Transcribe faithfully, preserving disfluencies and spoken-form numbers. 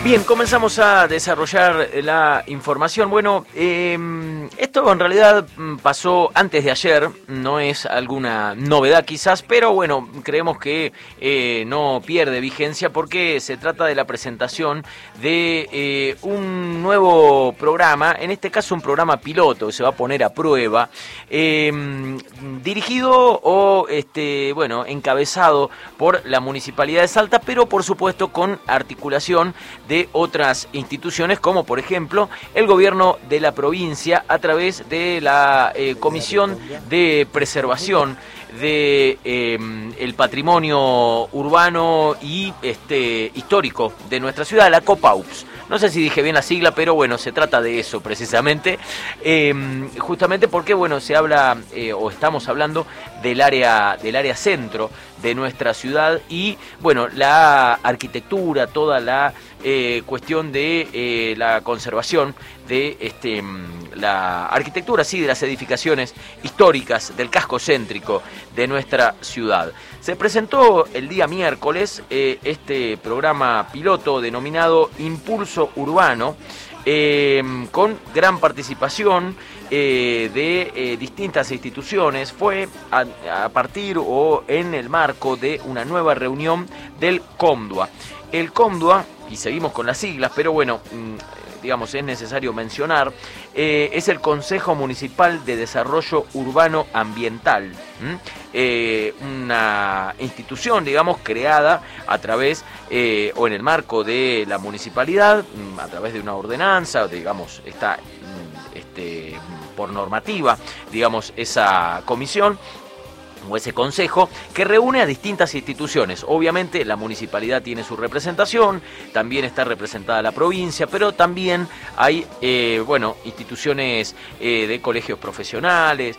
Bien, comenzamos a desarrollar la información. Bueno, eh, esto en realidad pasó antes de ayer, no es alguna novedad quizás, pero bueno, creemos que eh, no pierde vigencia porque se trata de la presentación de eh, un nuevo programa, en este caso un programa piloto que se va a poner a prueba, eh, dirigido o este, bueno, encabezado por la Municipalidad de Salta, pero por supuesto con articulación de de otras instituciones, como por ejemplo el gobierno de la provincia a través de la eh, Comisión de Preservación de eh, el patrimonio urbano y este histórico de nuestra ciudad, la COPAUPS. No sé si dije bien la sigla, pero bueno, se trata de eso precisamente, eh, justamente porque bueno, se habla eh, o estamos hablando del área del área centro de nuestra ciudad y bueno, la arquitectura, toda la eh, cuestión de eh, la conservación de este la arquitectura, sí, de las edificaciones históricas del casco céntrico de nuestra ciudad. Se presentó el día miércoles eh, este programa piloto denominado Impulso Urbano, eh, con gran participación eh, de eh, distintas instituciones. Fue a, a partir o en el marco de una nueva reunión del COMDUA. El COMDUA, y seguimos con las siglas, pero bueno, digamos, es necesario mencionar, eh, es el Consejo Municipal de Desarrollo Urbano Ambiental, eh, una institución, digamos, creada a través eh, o en el marco de la municipalidad, a través de una ordenanza, digamos, está este, por normativa, digamos, esa comisión o ese consejo que reúne a distintas instituciones. Obviamente la municipalidad tiene su representación, también está representada la provincia, pero también hay eh, bueno, instituciones eh, de colegios profesionales,